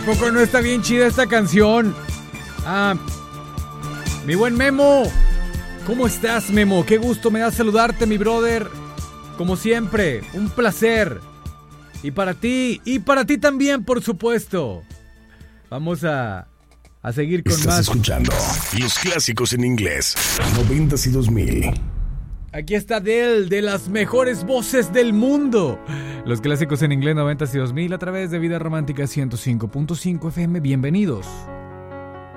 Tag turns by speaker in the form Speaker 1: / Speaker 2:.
Speaker 1: poco no está bien chida esta canción? Mi buen Memo. ¿Cómo estás, Memo? Qué gusto me da saludarte, mi brother. Como siempre, un placer. Y para ti también, por supuesto. Vamos a seguir con más.
Speaker 2: Estás escuchando los clásicos en inglés, 90s y 2000.
Speaker 1: Aquí está Adele, de las mejores voces del mundo. Los clásicos en inglés 90s y 2000 a través de Vida Romántica 105.5 FM. Bienvenidos.